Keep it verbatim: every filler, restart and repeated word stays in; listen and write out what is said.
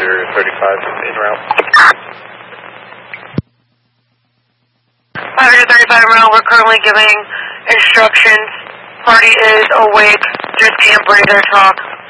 Victor thirty-five en route. five thirty-five en route, we're currently giving instructions. Party is awake, just can't breathe or talk.